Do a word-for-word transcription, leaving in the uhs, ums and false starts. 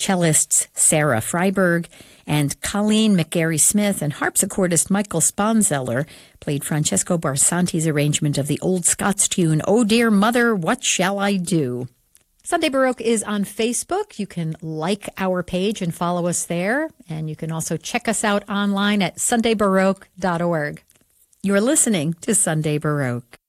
cellists Sarah Freiberg and Colleen McGarry-Smith, and harpsichordist Michael Sponzeller played Francesco Barsanti's arrangement of the old Scots tune, "Oh Dear Mother, What Shall I Do?" Sunday Baroque is on Facebook. You can like our page and follow us there, and you can also check us out online at sunday baroque dot org. You're listening to Sunday Baroque.